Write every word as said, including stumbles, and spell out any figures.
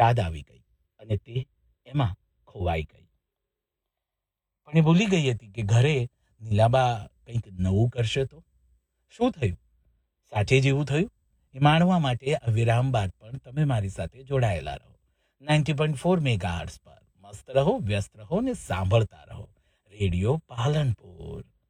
યાદ આવી ગઈ અને તે એમાં ખોવાઈ ગઈ. પણ એ ભૂલી ગઈ હતી કે ઘરે નીલાબા કંઈક નવું કરશે તો શું થયું, સાચે જેવું થયું એ માણવા માટે આ વિરામ બાદ પણ તમે મારી સાથે જોડાયેલા રહો. Ninety point four mega hertz પર મસ્ત રહો, વ્યસ્ત રહો ને સાંભળતા રહો રેડિયો પાલનપુર.